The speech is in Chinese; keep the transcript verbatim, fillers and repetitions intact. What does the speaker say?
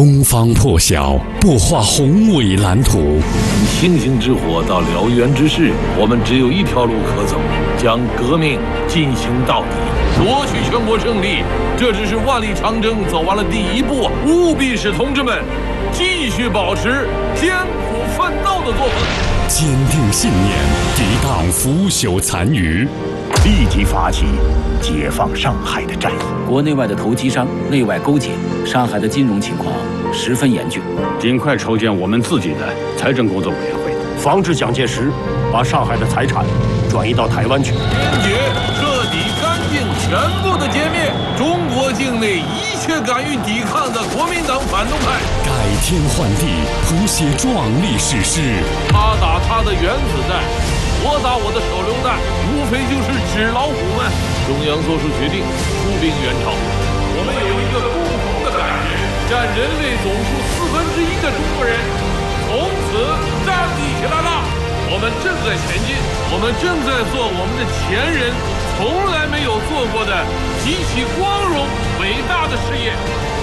东方破晓，擘画宏伟蓝图。 从星星之火到燎原之势，我们只有一条路可走，将革命进行到底，夺取全国胜利。这只是万里长征走完了第一步，务必使同志们继续保持艰苦奋斗的作风， 坚定信念，抵挡腐朽残余， 立即发起解放上海的战役。 国内外的投机商内外勾结，上海的金融情况十分严峻。 尽快筹建我们自己的财政工作委员会， 防止蒋介石把上海的财产转移到台湾去。 坚决、彻底、干净、全部的歼灭中国境内一切敢于抵抗的国民党反动派， 改天换地，谱写壮丽史诗。 他打他的原子弹，我打我的手榴弹，无非就是纸老虎们。中央做出决定，出兵援朝。我们有一个共同的感觉，占人类总数四分之一的中国人从此站立起来了。我们正在前进，我们正在做我们的前人从来没有做过的极其光荣伟大的事业。